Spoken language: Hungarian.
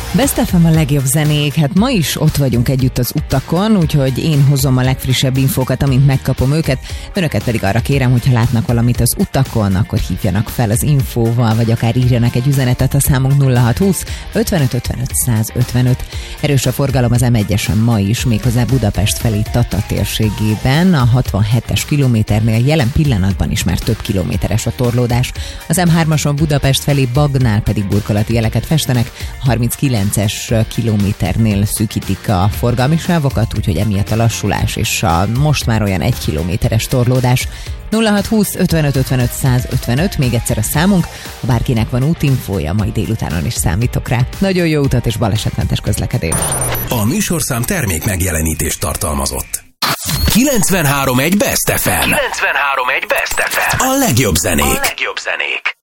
Best FM a legjobb zenék, hát ma is ott vagyunk együtt az utakon, úgyhogy én hozom a legfrissebb infókat, amint megkapom őket. Önöket pedig arra kérem, hogyha látnak valamit az utakon, akkor hívjanak fel az infóval, vagy akár írjanak egy üzenetet a számunk 0620 55 55 155. Erős a forgalom az M1-esen ma is, méghozzá Budapest felé Tata térségében, a 67-es kilométernél jelen pillanatban is már több kilométeres a torlódás. Az M3-ason Budapest felé Bagnál pedig burkolati jeleket festenek, 39-es kilométernél szűkítik a forgalmi sávokat, úgyhogy emiatt a lassulás és a most már olyan 1 kilométeres torlódás. 0620 55 55 155, még egyszer a számunk, ha bárkinek van útinfója, majd délutánon is számítok rá. Nagyon jó utat és balesetmentes közlekedés. A műsorszám termék megjelenítést tartalmazott. 93.1 Best FM. 93.1 Best FM. A legjobb zenék.